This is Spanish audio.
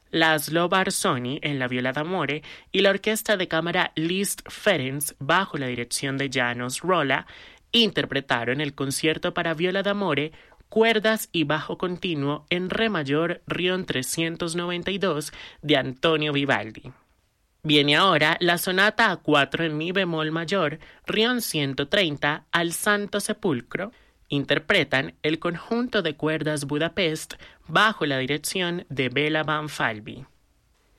Laszlo Barsoni en la viola d'amore y la orquesta de cámara Liszt Ferenc bajo la dirección de János Róla interpretaron el concierto para viola d'amore, cuerdas y bajo continuo en re mayor Rion 392 de Antonio Vivaldi. Viene ahora la sonata A4 en mi bemol mayor, Rion 130 al Santo Sepulcro. Interpretan el conjunto de cuerdas Budapest bajo la dirección de Béla Van Falvy.